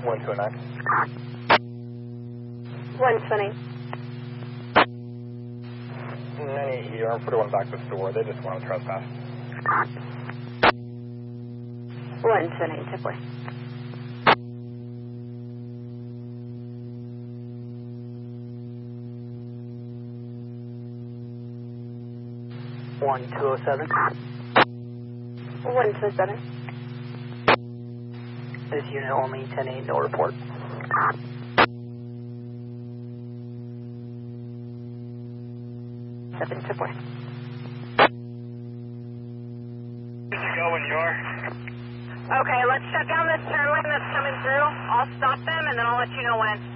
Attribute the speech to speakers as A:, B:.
A: 129.
B: 120.
A: Any ER, put one back to the store. They just want to trespass.
B: 120, take away.
C: One 207.
B: 127.
C: This unit only 10-8, no report.
B: Take away.
A: Go when you are.
B: Okay, let's shut down this turn lane that's coming through. I'll stop them and then I'll let you know when.